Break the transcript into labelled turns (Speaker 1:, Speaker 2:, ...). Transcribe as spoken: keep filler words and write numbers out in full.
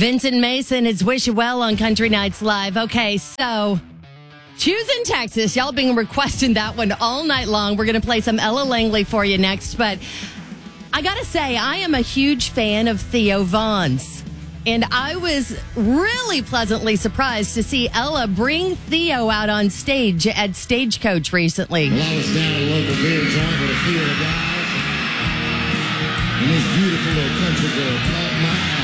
Speaker 1: Vincent Mason, it's Wish You Well on Country Nights Live. Okay, so choosing Texas. Y'all been requesting that one all night long. We're going to play some Ella Langley for you next. But I got to say, I am a huge fan of Theo Von's. And I was really pleasantly surprised to see Ella bring Theo out on stage at Stagecoach recently.
Speaker 2: Well, I was down at a local beer joint with a few of the guys. And this beautiful little country girl caught my eye.